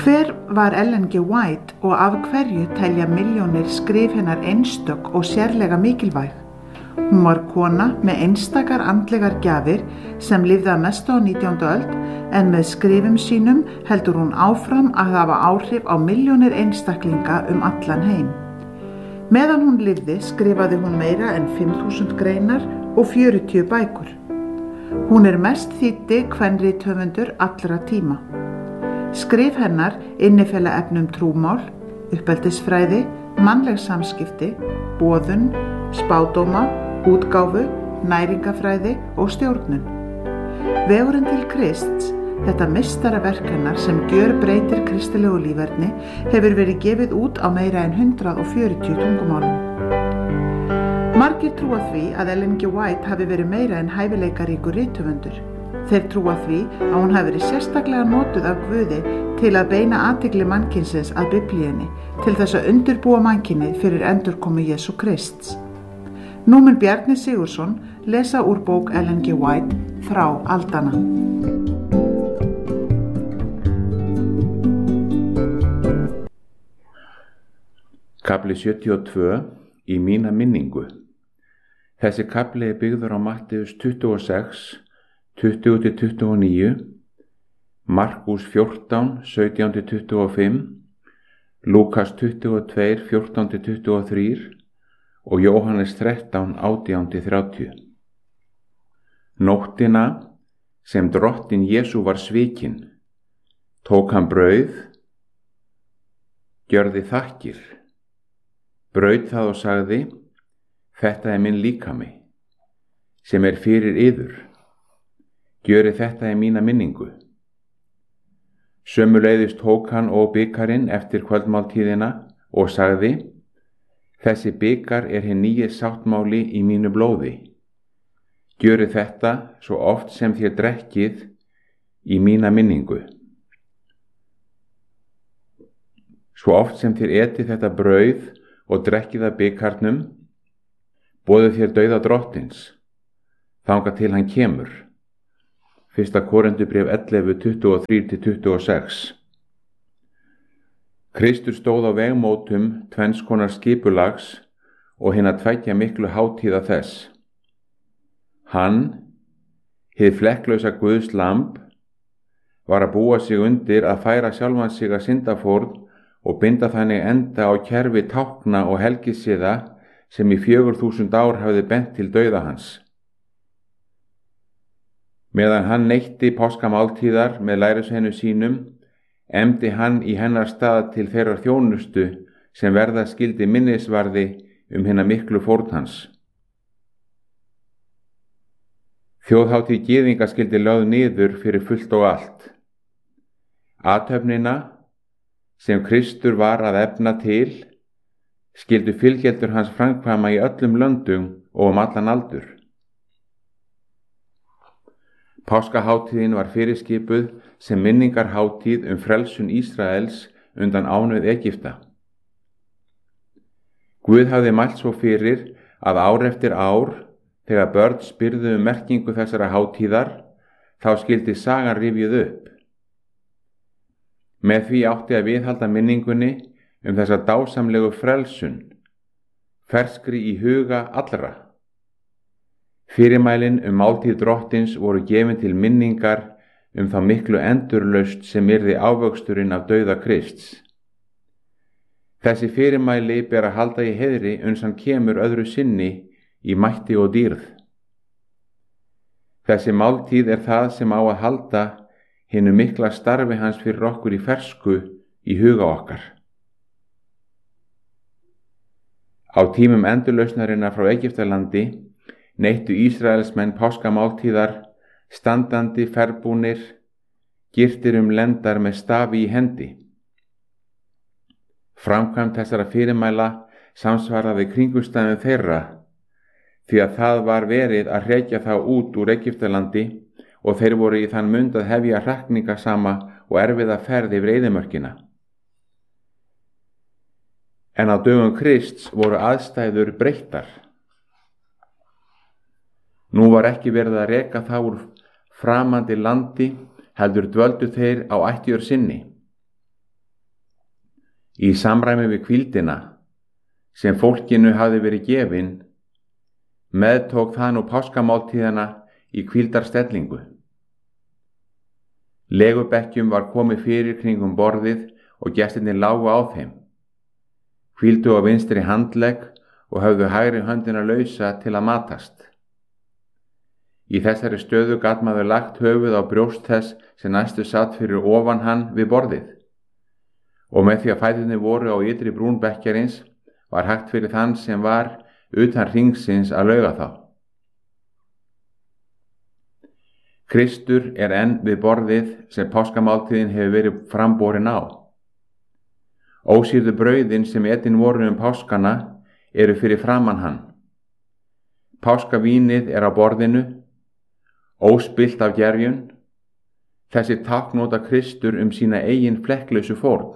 Hver var Ellen G. White og af hverju telja milljónir skrif hennar einstök og sérlega mikilvæg? Hún var kona með einstakar andlegar gjafir sem lifði að mestu á 19. öld en með skrifum sínum heldur hún áfram að hafa áhrif á milljónir einstaklinga allan heim. Meðan hún lifði skrifaði hún meira en 5.000 greinar og 40 bækur. Hún mest þýddi kvenrithöfundur allra tíma. Skrif hennar innifela efnum trúmál, uppeldisfræði, mannleg samskipti, boðun, spádóma, útgáfu, næringafræði og stjórnun. Vegurinn til Krists, þetta meistaraverk hennar sem gjörbreytir kristilegu líferni, hefur verið gefið út á meira en 140 tungumálum. Margir trúa því að Ellen G. White hafi verið meira en hæfileikaríkur rithöfundur. Þeir trúa því að hún hafi verið sérstaklega notuð af Guði til að beina athygli mannkynsins að Biblíunni, til þess að undirbúa mannkynið fyrir endurkomu Jesú Krists. Nú mun Bjarni Sigurðsson lesa úr bók Ellen G. White, Þrá aldanna. Kafli 72 í mína minningu. Þessi kafli byggður á Matteus 26, 20-29, Markús 14, 17-25, Lúkas 22, 14-23 og Jóhannes 13, 18-30. Nóttina sem drottin Jesú var svikinn, tók hann brauð, gjörði þakkir, braut það og sagði: Þetta minn líkami, sem fyrir yður. Gjörið þetta í mína minningu. Sömuleiðis tók hann og bikarinn eftir kvöldmáltíðina og sagði: Þessi bikar hinn nýi sáttmáli í mínu blóði. Gjörið þetta svo oft sem þér drekkið í mína minningu. Svo oft sem þér etið þetta brauð og drekkið af bikarnum, boðið þér dauða drottins, þangað til hann kemur. 1. Korintubréf 11, 23-26. Kristur stóð á vegmótum tvenns konar skipulags og hinna tveggja miklu hátíða þess. Hann, hið flekklausa Guðs lamb, var að búa sig undir að færa sjálfan sig að syndafórn og binda þannig enda á kerfi tákna og helgisiða sem í 4.000 ár hafði bent til dauða hans. Meðan hann neytti páskamáltíðar með lærisveinum sínum, efndi hann í hennar stað til þeirrar þjónustu sem verða skyldi minnisvarði hinna miklu fórn hans. Þjóðhátíð gyðinga skyldi lögð niður fyrir fullt og allt. Athöfnina, sem Kristur var að efna til, skyldu fylgjendur hans framkvæma í öllum löndum og allan aldur. Páskahátíðin var fyrirskipuð sem minningarhátíð frelsun Ísraels undan ánauð Egypta. Guð hafði mælt svo fyrir að ár eftir ár, þegar börn spyrðu merkingu þessara hátíðar, þá skyldi sagan rifjuð upp. Með því átti að viðhalda minningunni þessa dásamlegu frelsun, ferskri í huga allra. Fyrirmælin máltíð drottins voru gefin til minningar þá miklu endurlausn sem yrði ávöxturinn af dauða Krists. Þessi fyrirmæli ber að halda í heiðri uns hann kemur öðru sinni í mætti og dýrð. Þessi máltíð það sem á að halda hinu mikla starfi hans fyrir okkur í fersku í huga okkar. Á tímum endurlausnarinnar frá Egyptalandi neyttu Ísraelsmenn páskamáltíðar standandi ferðbúnir, girtir lendar með stafi í hendi. Framkvæmd þessara fyrirmæla samsvaraði kringumstæðum þeirra, því að það var verið að hrekja þá út úr Egyptalandi og þeir voru í þann mund að hefja hrakningasama og erfiða ferð yfir eyðimörkina. En á dögum Krists voru aðstæður breyttar. Nú var ekki verið að reka þá úr framandi landi, heldur dvöldu þeir á ættjörð sinni. Í samræmi við hvíldina sem fólkinu hafði verið gefin, meðtók það nú páskamáltíðana í hvíldarstellingu. Legubekkjum var komið fyrir kringum borðið og gestirnir lágu á þeim, hvíldu á vinstri handlegg og höfðu hægri höndina lausa til að matast. Í þessari stöðu gat maður lagt höfuð á brjóst þess sem næstu satt fyrir ofan hann við borðið, og með því að fæturnir voru á ytri brún bekkjarins var hægt fyrir þann sem var utan hringsins að lauga þá. Kristur er enn við borðið sem páskamáltíðin hefur verið framborin á. Ósýrðu brauðin sem etin voru páskana eru fyrir framan hann. Páskavínið er á borðinu, óspillt af gerjun. Þessi tákn nota Kristur sína eigin flekklausu fórn.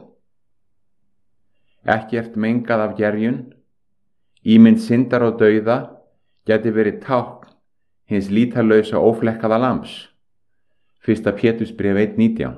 Ekkert mengað af gerjun, ímynd syndar og dauða, gæti verið tákn hins lítarlausa óflekkaða lambs. 1. Pétursbréf 1:19.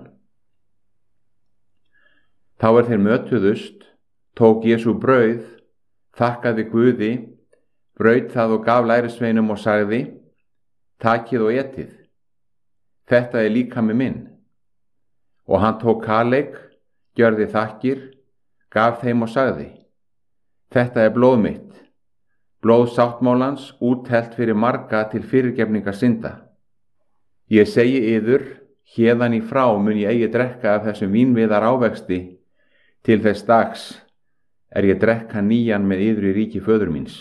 Þá þeir mötuðust, tók Jesú brauð, þakkaði Guði, braut það og gaf lærisveinum og sagði: Takið og etið, þetta líkami minn. Og hann tók kaleik, gjörði þakkir, gaf þeim og sagði: Þetta blóð mitt, blóð sáttmálans, úthellt fyrir marga til fyrirgefningar synda. Ég segi yður, héðan í frá mun ég eigi drekka af þessum vínviðar ávexti, til þess dags ég drekka nýjan með yður í ríki föður míns.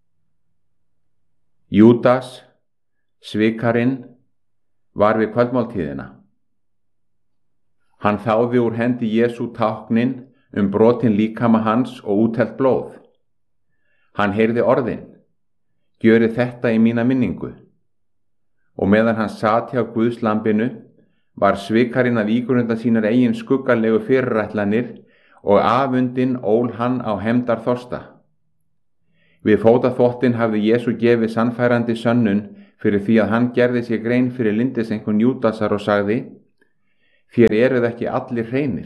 Júdas, svikarinn, var við kvöldmáltíðina. Hann þáði úr hendi Jesú táknin brotin líkama hans og úthellt blóð. Hann heyrði orðin: Gjörið þetta í mína minningu. Og meðan hann sat hjá Guðs lambinu, var svikarinn að ígrunda sínar eigin skuggalegu fyrirætlanir og afundinn ól hann á hefndar þorsta. Við fótaþvottinn hafði Jesú gefið sannfærandi sönnun fyrir því að hann gerði sér grein fyrir lyndiseinkun Júdasar og sagði: Þér eruð ekki allir hreinir.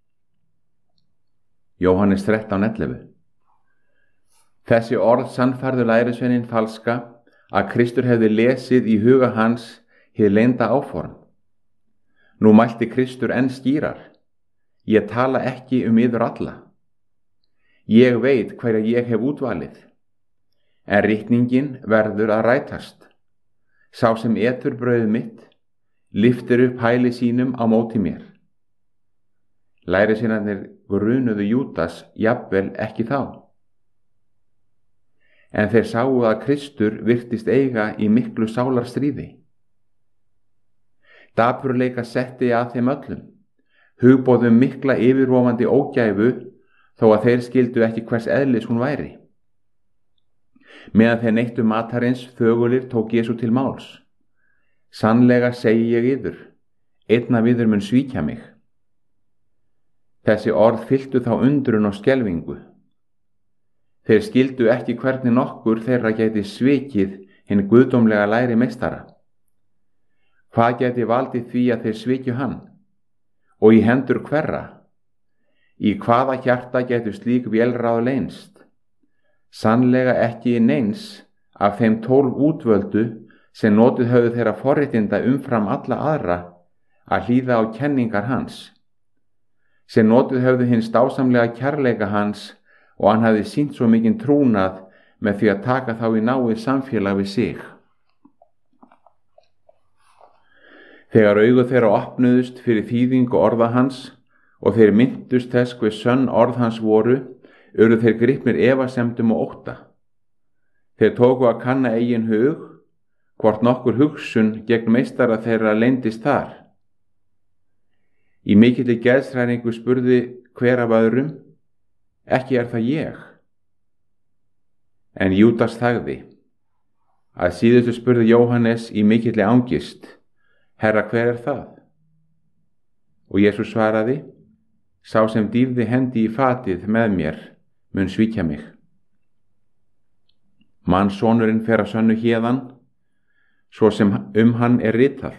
Jóhannes 13:11. Þessi orð sannfærðu lærisveinin falska að Kristur hefði lesið í huga hans hið leynda áform. Nú mælti Kristur enn skýrar: Ég tala ekki yður alla. Ég veit hverja ég hef útvalið, en ritningin verður að rætast. Sá sem etur brauð mitt, lyftir upp hæli sínum á móti mér. Lærisveinarnir grunuðu Júdas jafnvel ekki þá. En þeir sáu að Kristur virtist eiga í miklu sálarstríði. Dapurleika setti að þeim öllum, hugboðum mikla yfirvofandi ógæfu, þó að þeir skildu ekki hvers eðlis hún væri. Meðan þeir neittu matarins þögulir tók Jesú til máls: Sannlega segi ég yður, einn af yður mun svíkja mig. Þessi orð fylltu þá undrun og skelfingu. Þeir skildu ekki hvernig nokkur þeirra gæti svikið hinn guðdómlega læri meistara. Hvað gæti valdið því að þeir svikju hann? Og í hendur hverra? Í hvaða hjarta gætu slík vélráð leynst? Sannlega ekki neins af þeim 12 útvöldu sem notuð höfðu þeirra forréttinda umfram alla aðra að hlýða á kenningar hans, sem notuð höfðu hins dásamlega kærleika hans og hann hafði sýnt svo mikinn trúnað með því að taka þá í náið samfélag við sig. Þegar augu þeirra opnuðust fyrir þýðingu orða hans og þeir minntust þess hve sönn orð hans voru, urðu þeir gripnir efasemdum og ótta. Þeir tóku að kanna eigin hug, hvort nokkur hugsun gegn meistara þeirra leyndist þar. Í mikilli geðshræringu spurði hver af öðrum: Ekki það ég? En Júdas þagði. Að síðustu spurði Jóhannes í mikilli angist: Herra, hver það? Og Jesús svaraði: Sá sem dýfði hendi í fatið með mér mun svíkja mig. Mannssonurinn fer að sönnu héðan, svo sem hann ritað,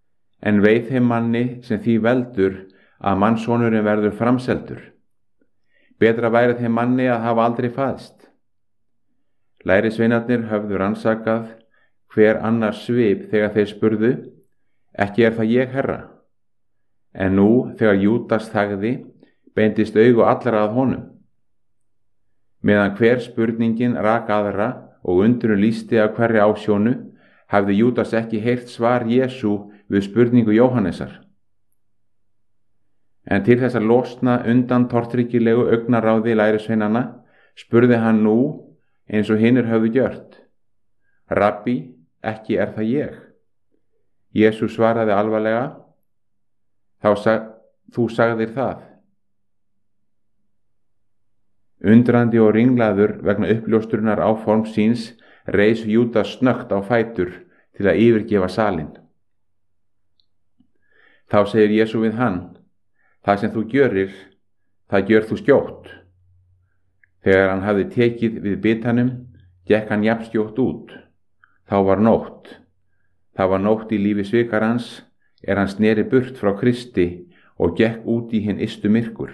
en veið þeim manni sem því veldur að mannssonurinn verður framseldur. Betra væri þeim manni að hafa aldrei fæðst. Lærisveinarnir höfðu rannsakað hver annar svip þegar þeir spurðu: Ekki er það ég, Herra? En nú, þegar Júdas þagði, beindist augu allra að honum. Meðan hver spurningin rak aðra og undrun lýsti af hverri ásjónu, hafði Júdas ekki heyrt svar Jesú við spurningu Jóhannesar. En til þess að losna undan tortryggilegu augnaráði lærisveinanna, spurði hann nú eins og hinir höfðu gjört: Rabbi, ekki er það ég? Jesús svaraði alvarlega: Þú sagðir það. Undrandi og ringlaður vegna uppljóstrunar áforms síns reis Júdas snöggt á fætur til að yfirgefa salinn. Þá segir Jesú við hann: Það sem þú gjörir, það gjör þú skjótt. Þegar hann hafði tekið við bitanum, gekk hann jafnskjótt út. Þá var nótt. Það var nótt í lífi svikarans, hann sneri burt frá Kristi og gekk út í hinn ystu myrkur.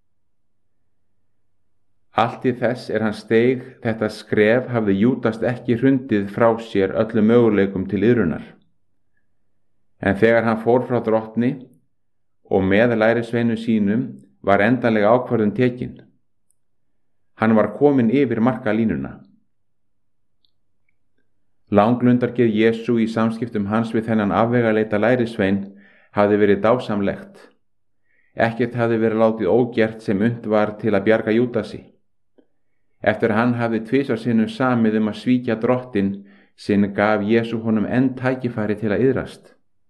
Allt í þess hann steig þetta skref hafði Júdas ekki hrundið frá sér öllum möguleikum til iðrunar. En þegar hann fór frá drottni og með lærisveinu sínum var endanlega ákvörðun tekin. Hann var kominn yfir markalínuna. Langlundargeð Jesú í samskiptum hans við þennan afvegaleita lærisvein hafði verið dásamlegt. Ekkert hafði verið látið ógert sem unnt var til að bjarga Júdasi. Eftir hann hafði tvisvar sinnum samið að svíkja drottinn sinn gaf Jesú honum enn tækifæri til að iðrast.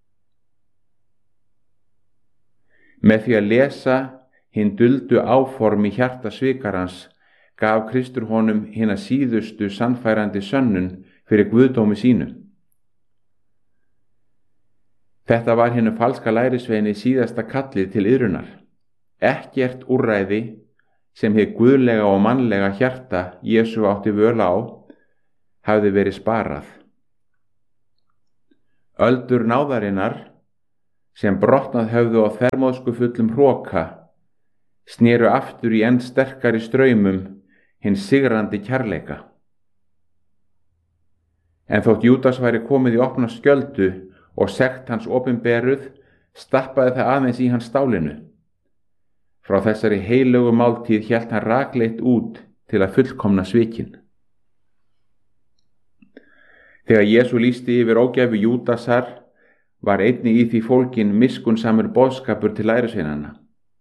Með því að lesa hinn duldu áform í hjarta svikarans gaf Kristur honum hina síðustu sannfærandi sönnun fyrir guðdómi sínu. Þetta var hinu falska lærisveini síðasta kallið til iðrunar. Ekkert úrræði sem hið guðlega og mannlega hjarta Jesú átti völ á hafði verið sparað. Öldur náðarinnar sem brotnað höfðu á þvermóðsku fullum hroka snéru aftur í enn sterkari straumum hins sigrandi kærleika. En þótt Júdas væri komið í opna skjöldu og sekt hans opinberuð, stappaði það aðeins í hans stálinu. Frá þessari heilögu máltíð hélt hann rakleitt út til að fullkomna svikin. Þegar Jesú lýsti yfir ógæfu Júdasar var einnig í því fólginn miskunnsamur boðskapur til lærisveinanna.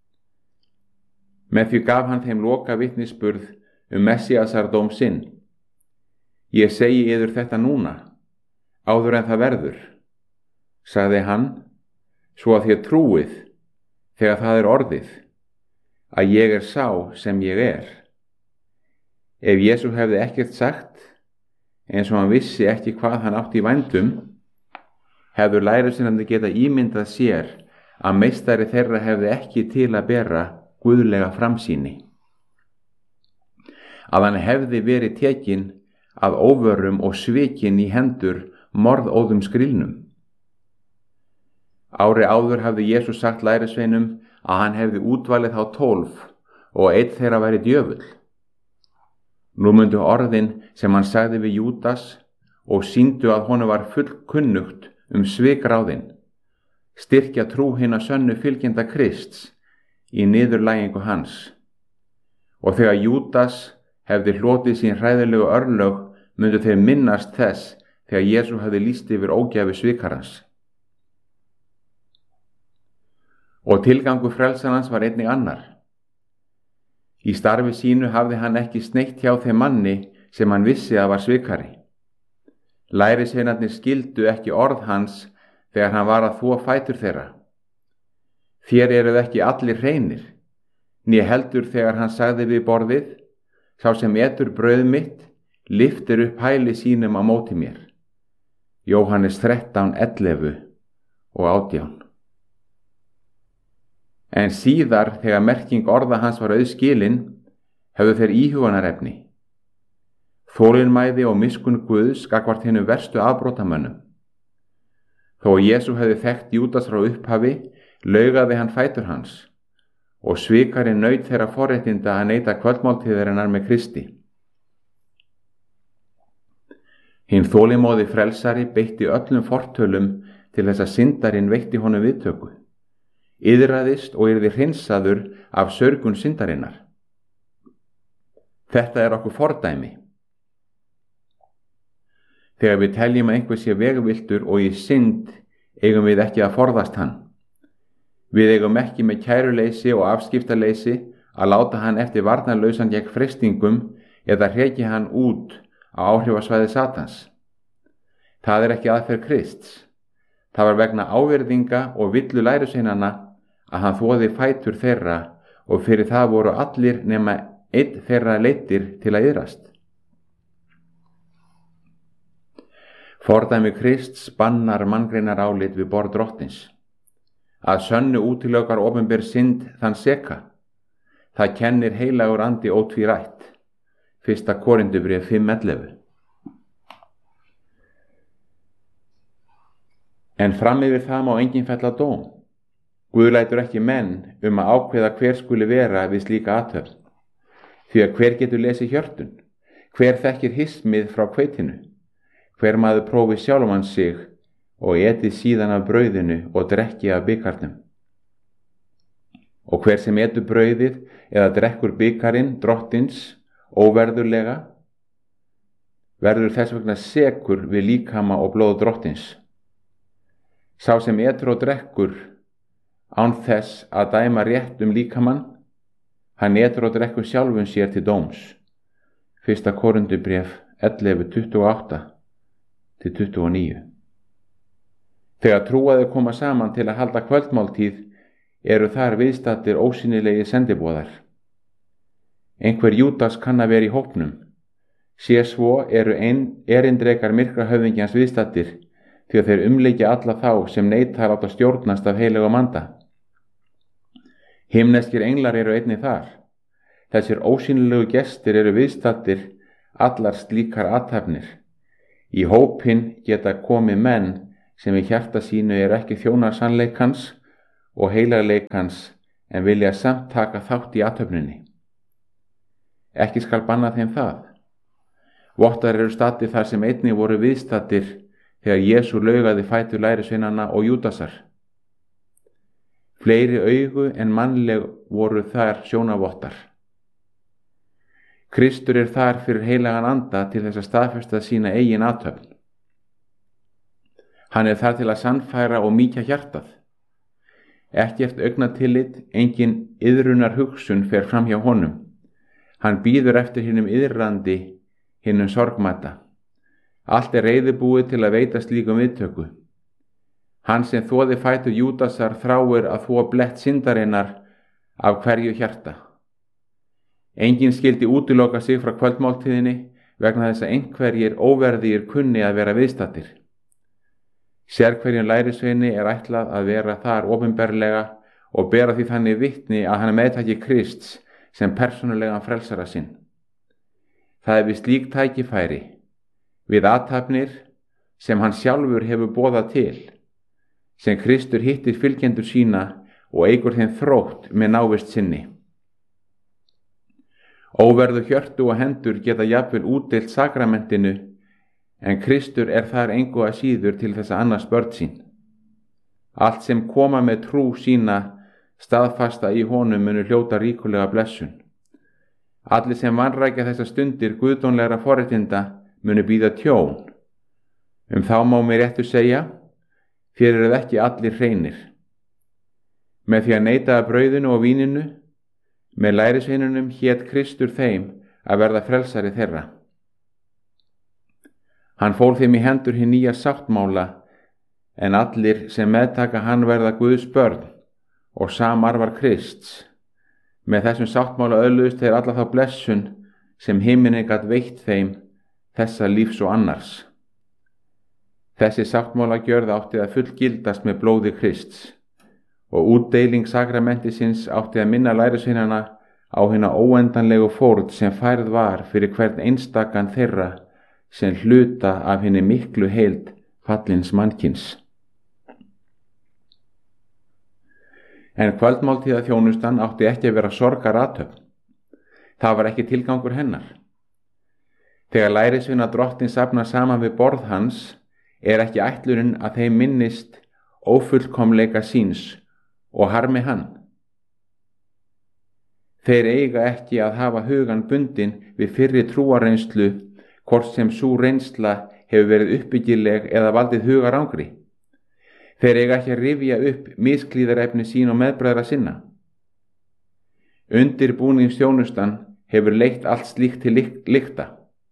Með því gaf hann þeim loka vitnisburð Messiasardóm sinn. Ég segi yður þetta núna, áður en það verður, sagði hann, svo að þér trúið, þegar það er orðið, að ég er sá sem ég er. Ef Jesú hefði ekkert sagt, eins og hann vissi ekki hvað hann átti í vændum, hefðu lærisveinarnir getað ímyndað sér að meistari þeirra hefði ekki til að bera guðlega framsýni. Að hann hefði verið tekinn að óvörum og svikinn í hendur morðóðum skrílnum. Ári áður hafði Jesús sagt lærisveinum að hann hefði útvalið þá 12 og einn þeirra væri djöfull. Nú myndu orðin sem hann sagði við Júdas og sýndu að honum var fullkunnugt svikráðin, styrkja trú hinna sönnu fylgjenda Krists í niðurlægingu hans. Og þegar Júdas hefði hlotið sín hræðilegu örlög myndu þeir minnast þess þegar Jesú hefði lýst yfir ógæfu svikarans. Og tilgangur frelsarans var einnig annar. Í starfi sínu hafði hann ekki sneitt hjá þeim manni sem hann vissi að var svikari. Lærisveinarnir skildu ekki orð hans þegar hann var að þvo fætur þeirra. Þér eruð ekki allir hreinir, né heldur þegar hann sagði við borðið, sá sem etur brauð mitt, lyftir upp hæli sínum á móti mér. Jóhannes 13:11 og 18. En síðar, þegar merking orða hans var auðskilin, höfðu þeir íhugunarefni. Þolinmæði og miskunn Guðs gagnvart hinum verstu afbrotamönnum. Þó að Jesú hefði þekkt Júdas frá upphafi, laugaði hann fætur hans, og svikarinn naut þeirra forréttinda að neyta kvöldmáltíðarinnar með Kristi. Hinn þolinmóði frelsari beitti öllum fortölum til þess að syndarinn veitti honum viðtöku, iðraðist og yrði hreinsaður af sörgun syndarinnar. Þetta er okkur fordæmi. Þegar við teljum að einhver sé vegviltur og í synd, eigum við ekki að forðast hann. Við eigum ekki með kæruleysi og afskiptaleysi að láta hann eftir varnarlausan gegn freistingum eða hreki hann út á áhrifasvæði Satans. Það er ekki aðferð Krists. Það var vegna ávirðinga og villu lærisveinanna að hann þvoði fætur þeirra og fyrir það voru allir nema einn þeirra leiddir til að iðrast. Fordæmi Krists bannar manngreinar álit við borð Drottins. Að sönnu útilokar opinber synd þann seka. Það kennir heilagur andi ótvírætt. 1. Korintubréf 5:11. En fram yfir það má enginn fella dóm. Guð lætur ekki menn að ákveða hver skuli vera við slíka athöfn. Því að hver getur lesið hjörtun? Hver þekkir hismið frá hveitinu? Hver maður prófi sjálfan sig og etið síðan af brauðinu og drekki af bikarnum. Og hver sem etur brauðið eða drekkur bikarinn Drottins óverðurlega, verður þess vegna sekur við líkama og blóð Drottins. Sá sem etur og drekkur án þess að dæma rétt líkamann, hann etur og drekkur sjálfum sér til dóms. 1. Korintubréf 11:28-29. Þegar trúaðir koma saman til að halda kvöldmáltíð eru þar viðstaddir ósýnilegi sendiboðar. Einhver Júdas kann að vera í hópnum. Sé svo eru erindrekar myrkra höfðingjans viðstaddir því að þeir umleikja alla þá sem neita að láta stjórnast af heilögum anda. Himneskir englar eru einnig þar. Þessir ósýnilegu gestir eru viðstaddir allar slíkar athafnir. Í hópinn geta komið menn sem í hjarta sínu eru ekki þjónar sannleikans og heilagleikans en vilja samt taka þátt í athöfninni. Ekki skal banna þeim það. Vottar eru staddir þar sem einnig voru viðstaddir þegar Jesú laugaði fætur lærisveinanna og Júdasar. Fleiri augu en mannleg voru þar sjónavottar. Kristur er þar fyrir heilagan anda til þess að staðfesta sína eigin athöfn. Hann er þar til að sannfæra og mýkja hjartað. Ekkert augnatillit, engin iðrunar hugsun fer fram hjá honum. Hann bíður eftir hinum iðrandi, hinum sorgmæta. Allt er reiðubúið til að veita slíkum viðtöku. Hann sem þvoði fætur Júdasar þráir að þvo blett syndarinnar af hverju hjarta. Enginn skyldi útiloka sig frá kvöldmáltíðinni vegna þess að einhverjir óverðir kunni að vera viðstaddir. Sérhverjum lærisveini er ætlað að vera þar opinberlega og bera því þannig vitni að hann meðtaki Krists sem persónulegan frelsara sinn. Það er við slík tækifæri, við athafnir sem hann sjálfur hefur boðað til, sem Kristur hittir fylgjendur sína og eykur þeim þrótt með návist sinni. Óverðu hjörtu og hendur geta jafnvel útdeilt sakramentinu, en Kristur er þar engu að síður til þess að annast börn sín. Allt sem koma með trú sína staðfasta í honum munu hljóta ríkulega blessun. Allir sem vanrækja þessa stundir guðdónlegra forréttinda munu bíða tjón. Þá má mér réttu segja, þér eruð ekki allir hreinir. Með því að neita af brauðinu og víninu, með lærisveinunum hét Kristur þeim að verða frelsari þeirra. Hann fól þeim í hendur hinn nýja sáttmála, en allir sem meðtaka hann verða Guðs börn og samarfar Krists. Með þessum sáttmála öðluðust þeir alla þá blessun sem himinn gat veitt þeim þessa lífs og annars. Þessi sáttmála gjörð átti að fullgildast með blóði Krists og útdeiling sakramentisins átti að minna lærisveinana á hina óendanlegu fórn sem færð var fyrir hvern einstakan þeirra sem hluta af hinni miklu heild fallins mannkins. En kvöldmáltíða þjónustan átti ekki að vera sorgarathöfn. Það var ekki tilgangur hennar. Þegar lærisveina Drottins safna saman við borð hans ekki ætlunin að þeim minnist ófullkomleika síns og harmi hann. Þeir eiga ekki að hafa hugan bundinn við fyrri trúarreynslu, hvort sem sú reynsla hefur verið uppbyggileg eða valdið hugarangri. Þeir eiga ekki að rifja upp misklíðarefni sín og meðbræðra sinna. Undirbúningsþjónustan hefur leitt allt slíkt til lykta.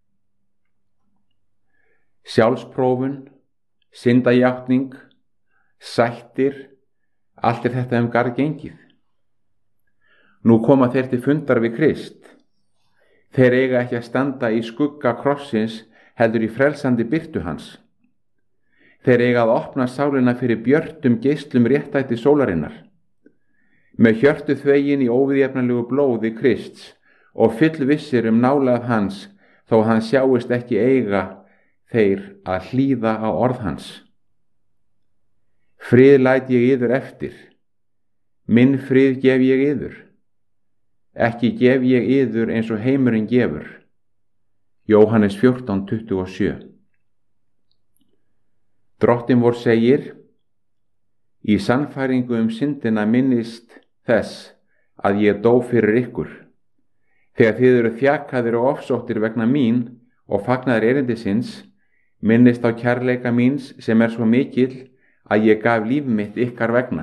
Sjálfsprófun, syndajátning, sættir, allt þetta garð gengið. Nú koma þeir til fundar við Krist. Þeir eiga ekki að standa í skugga krossins, heldur í frelsandi birtu hans. Þeir eiga að opna sálina fyrir björtum geislum réttæti sólarinnar. Með hjörtu þvegin í óviðjafnanlegu blóði Krists og fullvissir nálægð hans, þó hann sjáist ekki eiga þeir að hlýða á orð hans. Frið læt ég yður eftir, minn frið gef ég yður. Ekki gef ég yður eins og heimurinn gefur. Jóhannes 14:27. Drottinn vor segir: Í sannfæringu syndina minnist þess að ég dó fyrir ykkur. Þegar þið eru þjakaðir og ofsóttir vegna mín og fagnaðir erindisins, minnist á kærleika míns sem svo mikill að ég gaf líf mitt ykkar vegna.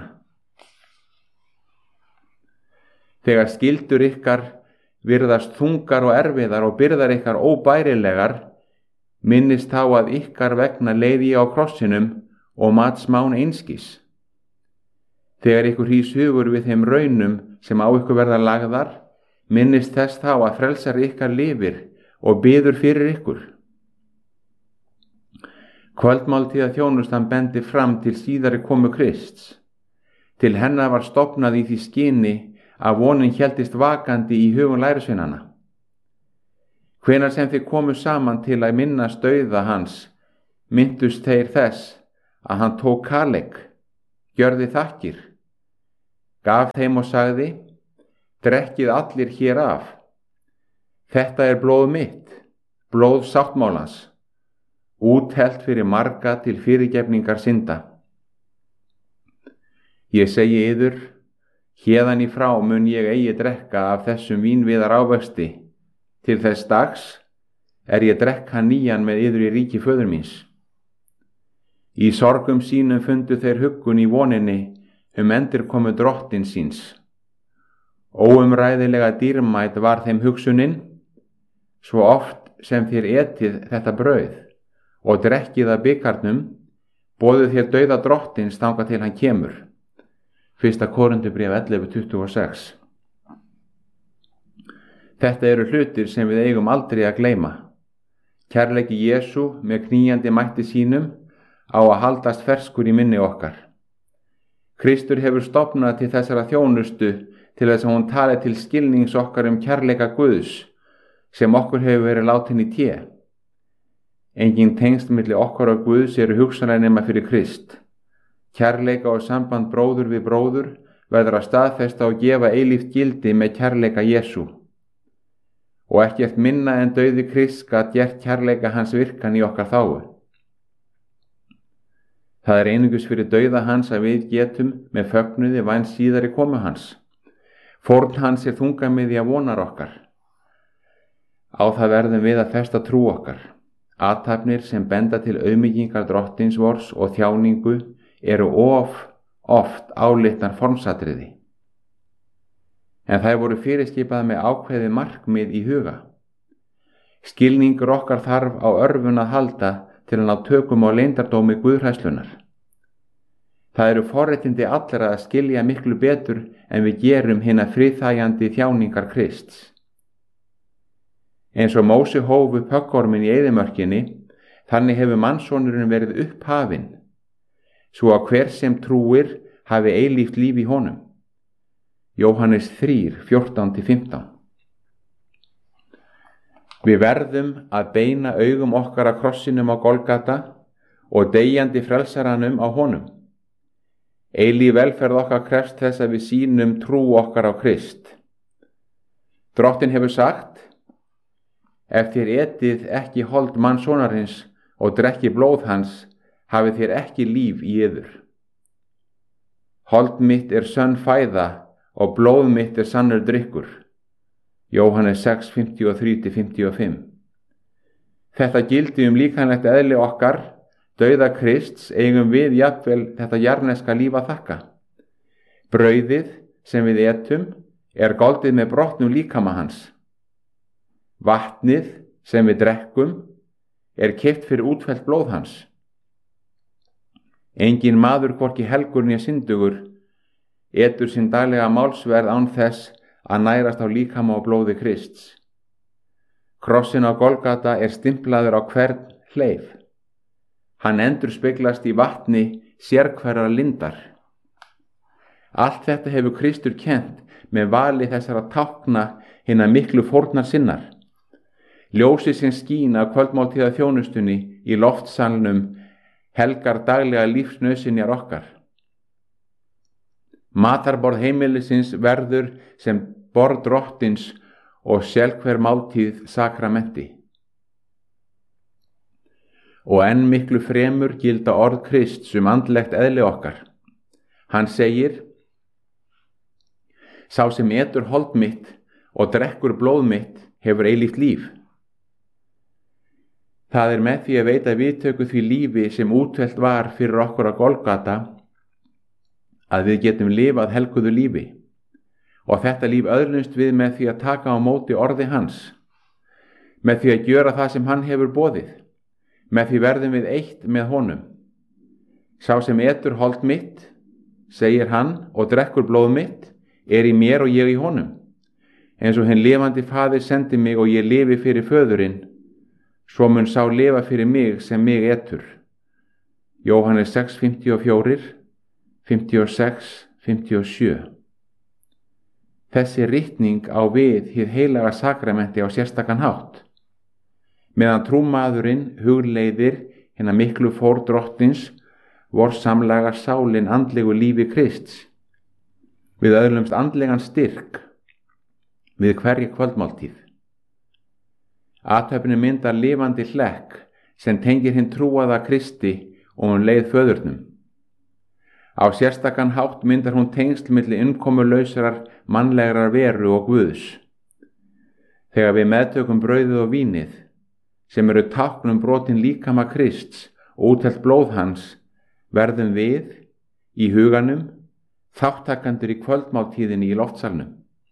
Þegar skyldur ykkar virðast þungar og erfiðar og byrðar ykkar óbærilegar, minnist þá að ykkar vegna leiði ég á krossinum og mat smán einskis. Þegar ykkur hýs hugur við þeim raunum sem á ykkur verða lagðar, minnist þess þá að frelsar ykkar lifir og biður fyrir ykkur. Kvöldmáltíða þjónustan bendi fram til síðari komu Krists. Til hennar var stofnað í því skyni að vonin héldist vakandi í hugum lærisveinanna. Hvenær sem þið komu saman til að minnast dauða hans, minntust þeir þess að hann tók kaleg, gjörði þakkir, gaf þeim og sagði: Drekkið allir hér af. Þetta blóð mitt, blóð sáttmálans, úthellt fyrir marga til fyrirgefningar synda. Ég segi yður, héðan í frá mun ég eigi drekka af þessum vínviðar ávexti, til þess dags ég drekka nýjan með yður í ríki föður míns. Í sorgum sínum fundu þeir huggun í voninni endurkomu Drottins síns. Óumræðilega dýrmæt var þeim hugsunin, svo oft sem þér etið þetta brauð og drekkið af bikarnum, boðuð þér dauða Drottins þangað til hann kemur. 1. Korintubréf 11:26. Þetta eru hlutir sem við eigum aldrei að gleyma. Kærleiki Jesú með knýjandi mætti sínum á að haldast ferskur í minni okkar. Kristur hefur stofnað til þessara þjónustu til þess að hún tali til skilnings okkar kærleika Guðs sem okkur hefur verið látin í té. Engin tengsl milli okkar og Guðs eru hugsanlega nema fyrir Krist. Kærleika og samband bróður við bróður verður að staðfesta og gefa eilíft gildi með kærleika Jesú. Og ekkert minna en dauði Krist gat gert kærleika hans virkan í okkar þágu. Það einungis fyrir dauða hans að við getum með fögnuði væn síðari komu hans. Fórn hans þungamiðja vonar okkar. Á það verðum við að festa trú okkar. Athafnir sem benda til auðmýkingar Drottins vors og þjáningu eru oft álitnar formsatriði. En þær voru fyrirskipað með ákveðið markmið í huga. Skilningur okkar þarf á örfun að halda til að ná tökum á leyndardómi guðhræðslunnar. Það eru forréttindi allra að skilja miklu betur en við gerum hina friðþægjandi þjáningar Krists. Eins og Móse hóf upp höggorminn í eyðimörkinni, þannig hefur mannssonurinn verið upphafinn, svo að hver sem trúir hafi eilíft líf í honum. Jóhannes 3:14-15. Við verðum að beina augum okkar að krossinum á Golgata og deyjandi frelsaranum á honum. Eilíf velferð okkar krefst þess að við sýnum trú okkar á Krist. Drottinn hefur sagt: ef þér etið ekki hold mannssonarins og drekki blóð hans, hafið þér ekki líf í yður. Hold mitt er sönn fæða og blóð mitt er sannur drykkur. Jóhannes 6, 53-55. Þetta gildi líkamlegt eðli okkar, dauða Krists, eigum við jafnvel þetta jarðneska líf að þakka. Brauðið sem við etum er goldið með brotnum líkama hans. Vatnið sem við drekkum er keypt fyrir útfellt blóð hans. Engin maður, hvorki helgur né syndugur, etur sinn daglega málsverð án þess að nærast á líkama og blóði Krists. Krossin á Golgata er stimplaður á hvern hleif. Hann endurspeglast í vatni sérhverrar lindar. Allt þetta hefur Kristur kennt með vali þessara tákna hinna miklu fórnar sinnar. Ljósið sem skín af kvöldmáltíða þjónustunni í loftsalnum helgar daglega lífsnauðsynjar okkar. Matarborð heimilisins verður sem borð Drottins og sjálfhver máltíð sakramenti. Og enn miklu fremur gilda orð Krists andlegt eðli okkar. Hann segir: sá sem etur hold mitt og drekkur blóð mitt hefur eilíft líf. Það er með því að veita viðtöku því lífi sem útvelt var fyrir okkur á Golgata að við getum lifað helguðu lífi. Og þetta líf öðlumst við með því að taka á móti orði hans, með því að gjöra það sem hann hefur boðið. Með því verðum við eitt með honum. Sá sem etur hold mitt, segir hann, og drekkur blóð mitt, er í mér og ég í honum. Eins og hinn lifandi faðir sendi mig og ég lifi fyrir föðurinn, svo mun sá lifa fyrir mig sem mig etur. Jóhannes 6, 54, 56, 57. Þessi ritning á við hið heilaga sakramenti á sérstakan hátt. Meðan trúmaðurinn hugleiðir hinna miklu fórn Drottins vorsamlaga sálin andlegu lífi Krists. Við öðlumst andlegan styrk við hverja kvöldmáltíð. Athöfnin myndar lifandi hlekk sem tengir hinn trúaða Kristi og leið föðurnum. Á sérstakan hátt myndar hún tengsl milli innkomulausrar mannlegrar veru og Guðs. Þegar við meðtökum brauðið og vínið, sem eru táknum brotin líkama Krists og útelt blóð hans, verðum við í huganum þáttakendur í kvöldmáltíðinni í loftsalnum.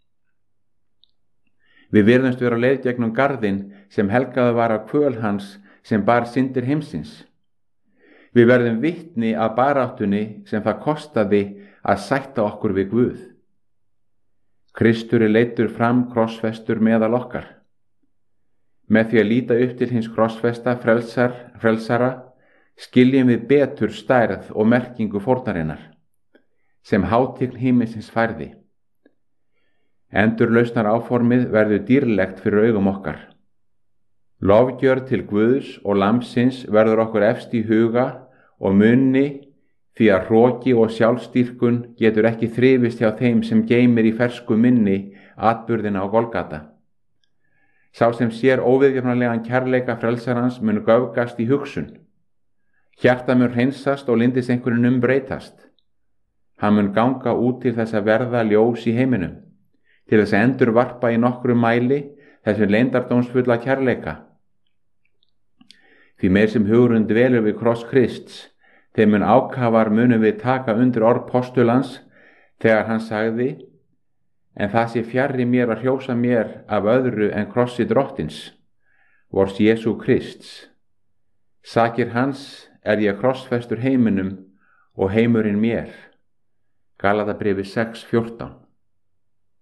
Við virðumst vera á leið gegnum garðinn sem helgaður var af kvöl hans sem bar syndir heimsins. Við verðum vitni að baráttunni sem það kostaði að sætta okkur við Guð. Kristur er leiddur fram krossfestur meðal okkar. Með því að líta upp til hins krossfesta frelsara skiljum við betur stærð og merkingu fórnarinnar, sem hátign himinsins færði. Endurlausnar áformið verður dýrlegt fyrir augum okkar. Lofgjörð til Guðs og lambsins verður okkur efst í huga og munni, því að hroki og sjálfstýrkun getur ekki þrifist hjá þeim sem geymir í fersku minni atburðina á Golgata. Sá sem sér óviðjafnanlegan kærleika frelsarans mun göfgast í hugsun. Hjarta mun hreinsast og lindis einhverjum breytast. Hann mun ganga út til þess að verða ljós í heiminum, til þess að endurvarpa í nokkrum mæli þessum leyndardómsfulla kærleika. Því meir sem hugurinn dvelur við kross Krists, þeim mun ákafar munum við taka undir orð postulans þegar hann sagði: en það sé fjarri mér að hrjósa mér af öðru en krossi Drottins, vors Jesú Krists. Sakir hans er ég krossfestur heiminum og heimurinn mér. Galatabréfi 6:14.